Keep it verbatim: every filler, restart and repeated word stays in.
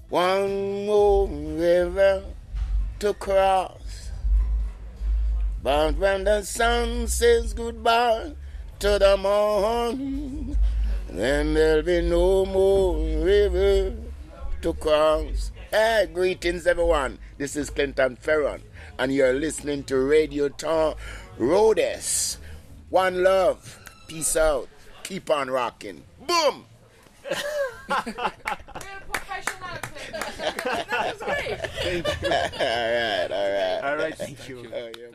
One more river to cross. But when the sun says goodbye to the morning, then there'll be no more river to cross. Hey, greetings everyone. This is Clinton Ferron, and you're listening to Radio Talk Rhodes. One love. Peace out. Keep on rocking. Boom! That was great. All right, all right. All right, thank you. Oh, yeah.